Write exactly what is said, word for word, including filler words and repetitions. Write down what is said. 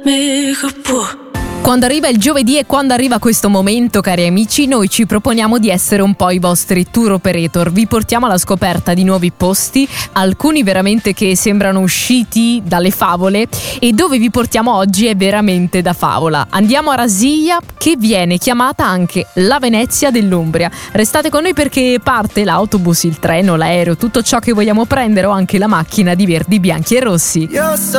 Quando arriva il giovedì e quando arriva questo momento, cari amici, noi ci proponiamo di essere un po' i vostri tour operator. Vi portiamo alla scoperta di nuovi posti, alcuni veramente che sembrano usciti dalle favole, e dove vi portiamo oggi è veramente da favola. Andiamo a Rasiglia, che viene chiamata anche la Venezia dell'Umbria. Restate con noi perché parte l'autobus, il treno, l'aereo, tutto ciò che vogliamo prendere, o anche la macchina di verdi, bianchi e rossi.